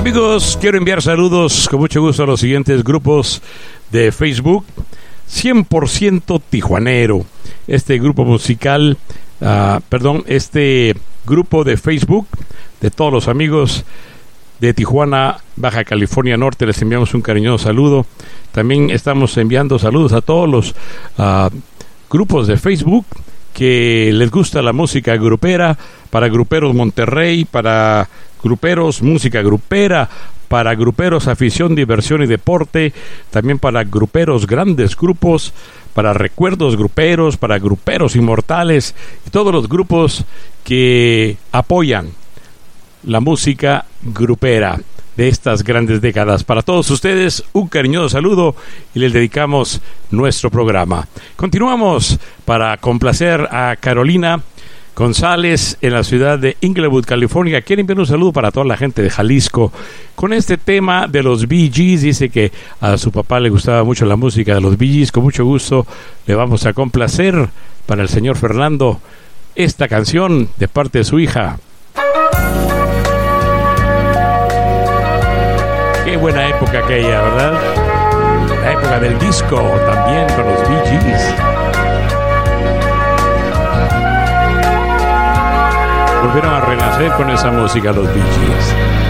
Amigos, quiero enviar saludos con mucho gusto a los siguientes grupos de Facebook. 100% Tijuanero. Este grupo musical, este grupo de Facebook de todos los amigos de Tijuana, Baja California Norte, les enviamos un cariñoso saludo. También estamos enviando saludos a todos los grupos de Facebook que les gusta la música grupera, para Gruperos Monterrey, para Gruperos Música Grupera, para Gruperos Afición, Diversión y Deporte, también para Gruperos Grandes Grupos, para Recuerdos Gruperos, para Gruperos Inmortales y todos los grupos que apoyan la música grupera de estas grandes décadas. Para todos ustedes, un cariñoso saludo y les dedicamos nuestro programa. Continuamos para complacer a Carolina González en la ciudad de Inglewood, California. Quiere enviar un saludo para toda la gente de Jalisco con este tema de los Bee Gees. Dice que a su papá le gustaba mucho la música de los Bee Gees. Con mucho gusto le vamos a complacer para el señor Fernando esta canción de parte de su hija. Qué buena época aquella, ¿verdad? La época del disco también con los Bee Gees. Volvieron a renacer con esa música los Bee Gees.